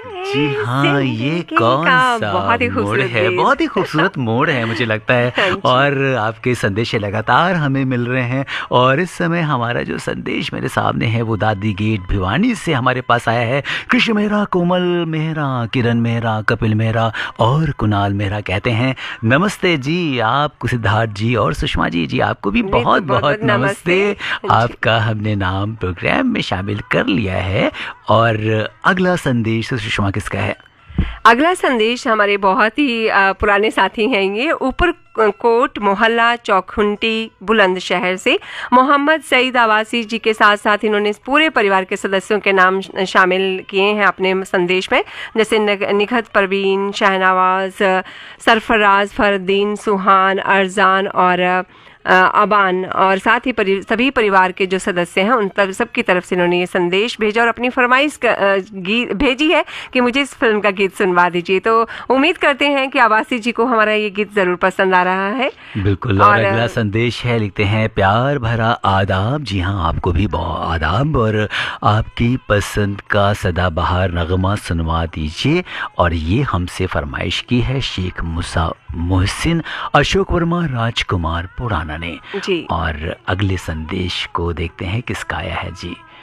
जी हाँ, ये कौन सा बहुत ही मोड़ खूबसूरत है? गीत। बहुत ही खूबसूरत मोड़ है मुझे लगता है। हाँ जी। और आपके संदेश लगातार हमें मिल रहे हैं और इस समय हमारा जो संदेश मेरे सामने है वो दादी गेट भिवानी से हमारे पास आया है। कृष्ण मेहरा, कोमल मेहरा, किरण मेहरा, कपिल मेहरा और कुणाल मेहरा कहते हैं नमस्ते जी। आपको सिद्धार्थ जी और सुषमा जी आपको भी बहुत बहुत बहुत नमस्ते। हाँ जी। आपका हमने नाम प्रोग्राम में शामिल कर लिया है। और अगला संदेश सुषमा किसका है? अगला संदेश हमारे बहुत ही पुराने साथी हैं, ये ऊपर कोट मोहल्ला चौखुंटी बुलंदशहर से मोहम्मद सईद आवासी जी के साथ साथ इन्होंने पूरे परिवार के सदस्यों के नाम शामिल किए हैं अपने संदेश में, जैसे निखत परवीन, शहनवाज, सरफराज, फरदीन, सुहान, अरजान और अबान, और साथ ही सभी परिवार के जो सदस्य हैं उन सबकी तरफ से इन्होंने ये संदेश भेजा और अपनी फरमाइश भेजी है कि मुझे इस फिल्म का गीत सुनवा दीजिए। तो उम्मीद करते हैं कि आवासी जी को हमारा ये गीत जरूर पसंद आ रहा है। बिल्कुल। और अगला संदेश है, लिखते हैं प्यार भरा आदाब। जी हाँ, आपको भी बहुत आदाब और आपकी पसंद का सदाबहार नगमा सुनवा दीजिए। और ये हमसे फरमाइश की है शेख मुसा मोहसिन अशोक वर्मा राजकुमार पुराना ने जी। और अगले संदेश को देखते हैं किसका आया है जी।